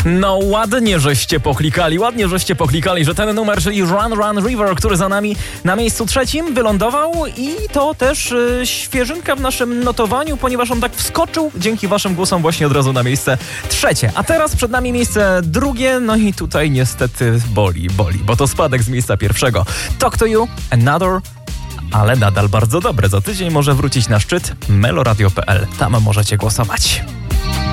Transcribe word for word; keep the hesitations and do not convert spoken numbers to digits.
No ładnie żeście poklikali, ładnie żeście poklikali, że ten numer, czyli Run Run River, który za nami na miejscu trzecim wylądował i to też y, świeżynka w naszym notowaniu, ponieważ on tak wskoczył dzięki waszym głosom właśnie od razu na miejsce trzecie. A teraz przed nami miejsce drugie, no i tutaj niestety boli, boli, bo to spadek z miejsca pierwszego. Talk to You, Another, ale nadal bardzo dobre. Za tydzień może wrócić na szczyt meloradio kropka p l. Tam możecie głosować.